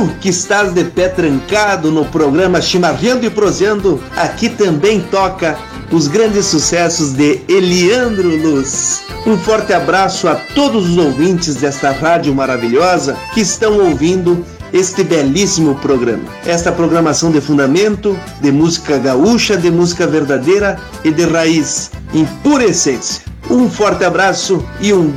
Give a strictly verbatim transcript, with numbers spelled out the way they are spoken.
Tu que estás de pé trancado no programa Chimarrando e Proseando, aqui também toca os grandes sucessos de Eliandro Luz. Um forte abraço a todos os ouvintes desta rádio maravilhosa que estão ouvindo este belíssimo programa. Esta programação de fundamento, de música gaúcha, de música verdadeira e de raiz, em pura essência. Um forte abraço e um